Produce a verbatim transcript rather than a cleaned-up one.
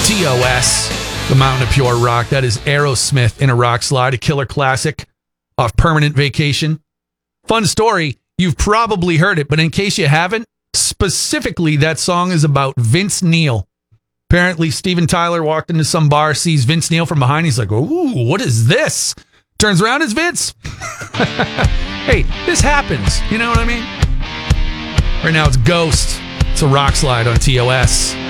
T O S, the Mountain of Pure Rock. That is Aerosmith in a rock slide, a killer classic off Permanent Vacation. Fun story. You've probably heard it, but in case you haven't, specifically that song is about Vince Neil. Apparently, Steven Tyler walked into some bar, sees Vince Neil from behind. He's like, ooh, what is this? Turns around, it's Vince. Hey, this happens. You know what I mean? Right now, it's Ghost. It's a rock slide on T O S.